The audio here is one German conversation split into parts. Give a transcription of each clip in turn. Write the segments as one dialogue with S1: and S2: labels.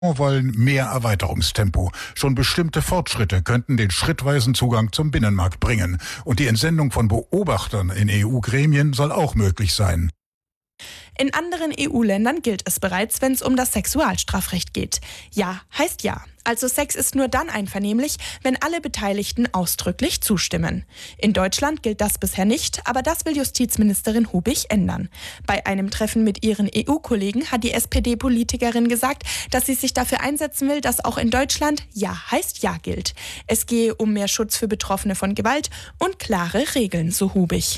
S1: wollen mehr Erweiterungstempo. Schon bestimmte Fortschritte könnten den schrittweisen Zugang zum Binnenmarkt bringen. Und die Entsendung von Beobachtern in EU-Gremien soll auch möglich sein.
S2: In anderen EU-Ländern gilt es bereits, wenn es um das Sexualstrafrecht geht. Ja heißt ja. Also Sex ist nur dann einvernehmlich, wenn alle Beteiligten ausdrücklich zustimmen. In Deutschland gilt das bisher nicht, aber das will Justizministerin Hubich ändern. Bei einem Treffen mit ihren EU-Kollegen hat die SPD-Politikerin gesagt, dass sie sich dafür einsetzen will, dass auch in Deutschland Ja heißt Ja gilt. Es gehe um mehr Schutz für Betroffene von Gewalt und klare Regeln, so Hubich.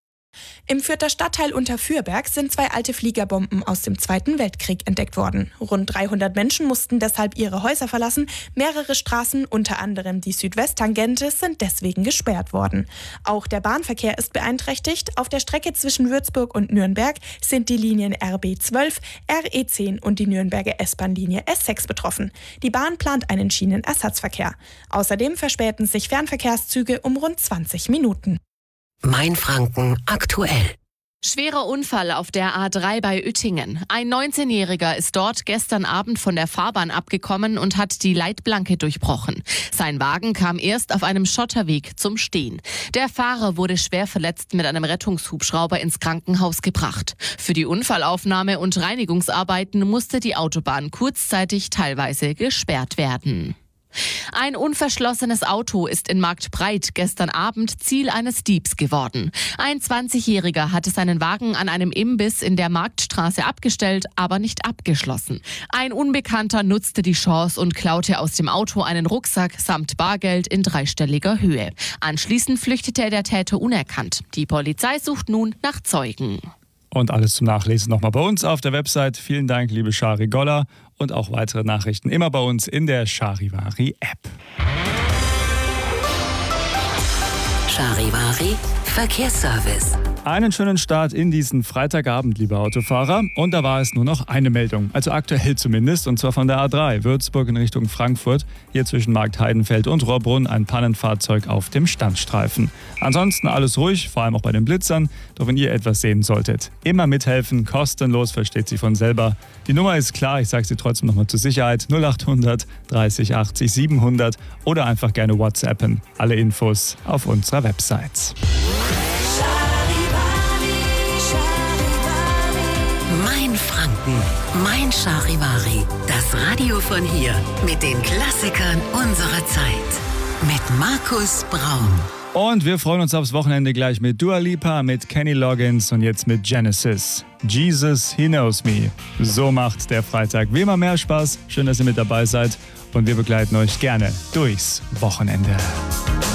S2: Im Fürther Stadtteil Unterfürberg sind 2 alte Fliegerbomben aus dem Zweiten Weltkrieg entdeckt worden. Rund 300 Menschen mussten deshalb ihre Häuser verlassen. Mehrere Straßen, unter anderem die Südwesttangente, sind deswegen gesperrt worden. Auch der Bahnverkehr ist beeinträchtigt. Auf der Strecke zwischen Würzburg und Nürnberg sind die Linien RB12, RE10 und die Nürnberger S-Bahn-Linie S6 betroffen. Die Bahn plant einen Schienenersatzverkehr. Außerdem verspäten sich Fernverkehrszüge um rund 20 Minuten.
S3: Mainfranken aktuell.
S4: Schwerer Unfall auf der A3 bei Uettingen. Ein 19-Jähriger ist dort gestern Abend von der Fahrbahn abgekommen und hat die Leitplanke durchbrochen. Sein Wagen kam erst auf einem Schotterweg zum Stehen. Der Fahrer wurde schwer verletzt mit einem Rettungshubschrauber ins Krankenhaus gebracht. Für die Unfallaufnahme und Reinigungsarbeiten musste die Autobahn kurzzeitig teilweise gesperrt werden. Ein unverschlossenes Auto ist in Marktbreit gestern Abend Ziel eines Diebs geworden. Ein 20-Jähriger hatte seinen Wagen an einem Imbiss in der Marktstraße abgestellt, aber nicht abgeschlossen. Ein Unbekannter nutzte die Chance und klaute aus dem Auto einen Rucksack samt Bargeld in dreistelliger Höhe. Anschließend flüchtete der Täter unerkannt. Die Polizei sucht nun nach Zeugen.
S5: Und alles zum Nachlesen nochmal bei uns auf der Website. Vielen Dank, liebe Shari Goller. Und auch weitere Nachrichten immer bei uns in der Charivari-App.
S3: Charivari Verkehrsservice.
S5: Einen schönen Start in diesen Freitagabend, liebe Autofahrer. Und da war es nur noch eine Meldung, also aktuell zumindest, und zwar von der A3, Würzburg in Richtung Frankfurt. Hier zwischen Markt Heidenfeld und Rohrbrunn ein Pannenfahrzeug auf dem Standstreifen. Ansonsten alles ruhig, vor allem auch bei den Blitzern. Doch wenn ihr etwas sehen solltet, immer mithelfen, kostenlos, versteht sie von selber. Die Nummer ist klar, ich sage sie trotzdem nochmal zur Sicherheit, 0800 30 80 700 oder einfach gerne WhatsAppen. Alle Infos auf unserer Website.
S3: Mainfranken, mein Charivari. Das Radio von hier mit den Klassikern unserer Zeit. Mit Markus Braun.
S5: Und wir freuen uns aufs Wochenende gleich mit Dua Lipa, mit Kenny Loggins und jetzt mit Genesis. Jesus, He Knows Me. So macht der Freitag wie immer mehr Spaß. Schön, dass ihr mit dabei seid. Und wir begleiten euch gerne durchs Wochenende.